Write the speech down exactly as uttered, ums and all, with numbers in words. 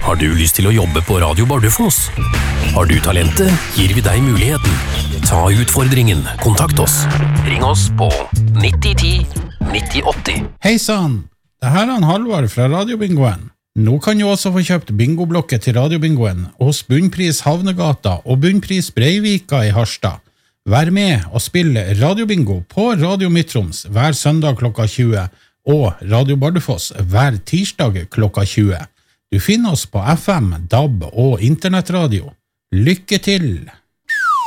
Har du lyst til å jobbe på Radio Bardufoss? Har du talentet, gir vi deg muligheten. Ta utfordringen. Kontakt oss. Ring oss på nitti ti nitti åtti. Hei sann, det her er han Halvard fra Radiobingoen. Nå kan du også få kjøpt bingoblokket til Radiobingoen hos Bunnpris Havnegata og Bunnpris Breivika i Harstad. Vær med og spill Radiobingo på Radio Midtroms hver søndag klokka tjue og Radio Bardufoss hver tirsdag klokka tjue. Du finner oss på F M, D A B og internettradio. Lykke til!